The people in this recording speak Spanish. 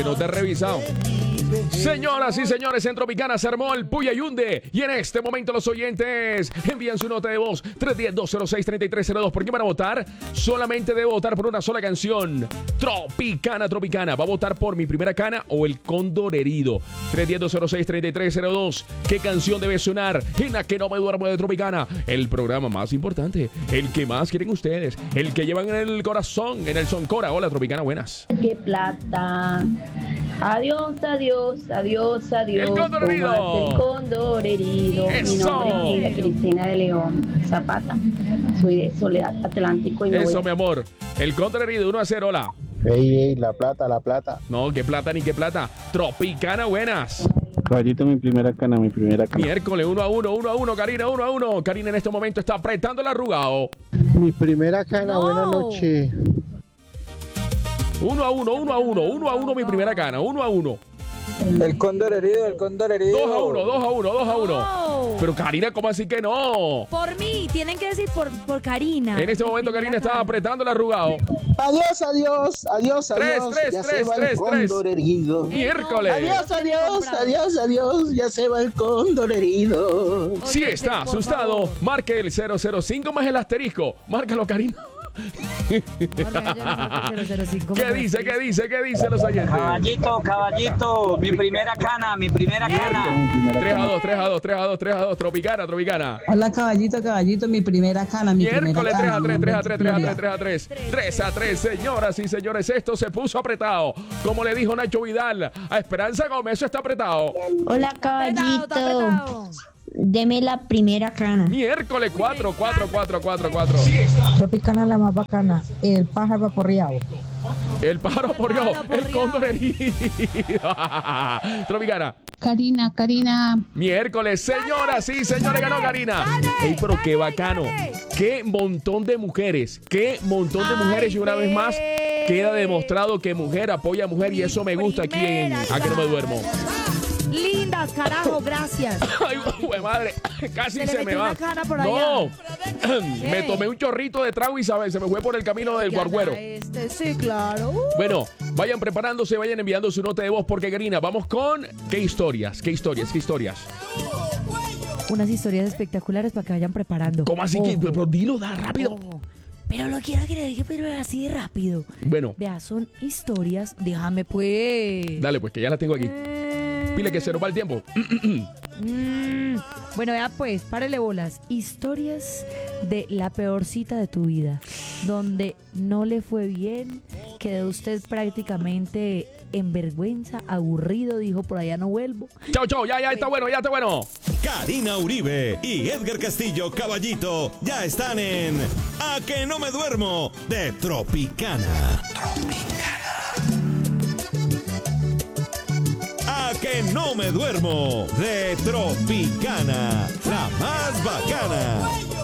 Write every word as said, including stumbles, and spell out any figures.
No te he revisado. Señoras y señores, en Tropicana se armó el Puya Yunde. Y en este momento los oyentes envían su nota de voz tres uno cero, dos cero seis, tres tres cero dos. ¿Por qué van a votar? Solamente debo votar por una sola canción. Tropicana, Tropicana. ¿Va a votar por Mi Primera Cana o El Cóndor Herido? tres uno cero, dos cero seis, tres tres cero dos. ¿Qué canción debe sonar en A Que No Me Duermo de Tropicana? El programa más importante, el que más quieren ustedes, el que llevan en el corazón, en el Soncora. Hola, Tropicana, buenas. ¡Qué plata! Adiós, adiós, adiós, adiós. El Cóndor Herido. El Cóndor Herido. Eso. Mi nombre es Cristina de León Zapata. Soy de Soledad Atlántico. Y me Eso, voy mi amor. El Cóndor Herido, uno a cero, hola. Ey, ey, la plata, la plata. No, qué plata ni qué plata. Tropicana, buenas. Caballito, mi primera cana, mi primera cana. Miércoles, uno a uno, uno a uno, Karina, uno a uno. Karina en este momento está apretando el arrugado. Mi primera cana, No. buenas noches. Uno a uno, uno a uno, uno a uno, mi primera cana, uno a uno. El cóndor herido, el cóndor herido. Dos a uno, dos a uno, dos a uno. No. Pero Karina, ¿cómo así que no? Por mí, tienen que decir por, por Karina. En este momento Karina estaba Cana. apretando el arrugado. Adiós, adiós, adiós, Tres, adiós. tres, ya tres, se va tres, el cóndor tres. herido. Miércoles. Adiós, adiós, adiós, adiós. Ya se va el cóndor herido. Si Oye, está por asustado, favor. marque el cero cero cinco más el asterisco. Márcalo, Karina. No, no, ya no marco cero cero cinco, ¿Qué más dice, asterisco. qué dice, qué dice los oyentes? Caballito, caballito, mi primera cana, mi primera cana. tres a dos, tres a dos, tres a dos, tres a dos. Tropicana, Tropicana. Hola, caballito, caballito, mi primera cana, mi Miércoles primera tres cana. a tres, tres a tres, tres a tres, Gloria. tres a tres. tres a tres, señoras y señores. Esto se puso apretado. Como le dijo Nacho Vidal, a Esperanza Gómez, eso está apretado. Hola, Apretado, está caballito. apretado. Deme la primera cana. Miércoles cuatro, cuatro, cuatro, cuatro, cuatro. Tropicana la más bacana, el pájaro aporreado. El pájaro porrió, pájaro el porrió. cóndor herido. Tropicana. Karina, Karina. Miércoles, señoras y señores, ganó Karina. Ey, pero qué bacano. Qué montón de mujeres. Qué montón de mujeres. Y una vez más, queda demostrado que mujer apoya a mujer. Y eso me gusta aquí en A Que No Me Duermo. Lindas, carajo, gracias. Ay, güey, madre, casi Se se, le me metió va. una cana por No, me ¿Qué? tomé un chorrito de trago y sabe, se me fue por el camino del guarguero. Este, sí, claro. Uh. Bueno, vayan preparándose, vayan enviando su nota de voz porque Karina, vamos con ¿qué historias? ¿Qué historias? ¿Qué historias? Unas historias espectaculares para que vayan preparando. ¿Cómo así que? Ojo, Pero dilo, da rápido. ojo. Pero lo quiero que le dije, pero así de rápido. Bueno, Vea, son historias. Déjame, pues. dale, pues que ya la tengo aquí. Eh, Pile que se nos va el tiempo. mm, Bueno, vea, pues, párele bolas. Historias de la peor cita de tu vida. Donde no le fue bien, quedó usted prácticamente en vergüenza, aburrido, dijo por allá no vuelvo. Chao, chao, ya, ya está bueno, ya está bueno. Karina Uribe y Edgar Castillo Caballito ya están en A Que No Me Duermo de Tropicana. A Que No Me Duermo de Tropicana, la más bacana.